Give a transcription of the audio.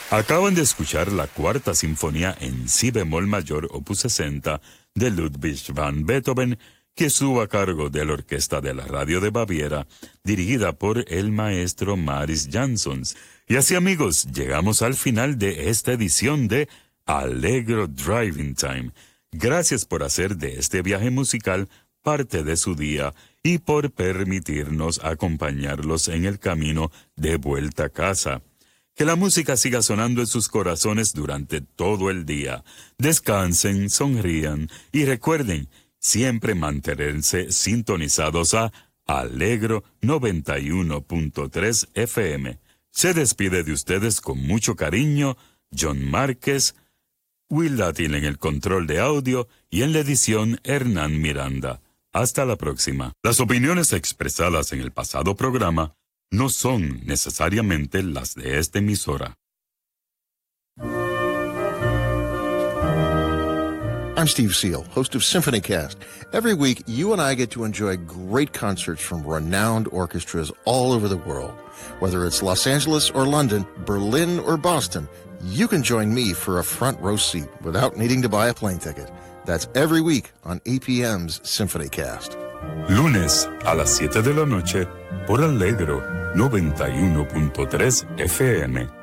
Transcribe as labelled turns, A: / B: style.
A: Acaban de escuchar la Cuarta Sinfonía en Si bemol mayor, opus 60, de Ludwig van Beethoven, que estuvo a cargo de la Orquesta de la Radio de Baviera, dirigida por el maestro Maris Jansons. Y así, amigos, llegamos al final de esta edición de Allegro Driving Time. Gracias por hacer de este viaje musical parte de su día y por permitirnos acompañarlos en el camino de vuelta a casa. Que la música siga sonando en sus corazones durante todo el día. Descansen, sonrían y recuerden siempre mantenerse sintonizados a Allegro 91.3 FM. Se despide de ustedes con mucho cariño, John Márquez, Will Latin en el control de audio y en la edición Hernán Miranda. Hasta la próxima. Las opiniones expresadas en el pasado programa no son necesariamente las de esta emisora.
B: I'm Steve Seal, host of SymphonyCast. Every week, you and I get to enjoy great concerts from renowned orchestras all over the world. Whether it's Los Angeles or London, Berlin or Boston, you can join me for a front row seat without needing to buy a plane ticket. That's every week on APM's SymphonyCast.
A: Lunes a las 7 de la noche por Allegro 91.3 FM.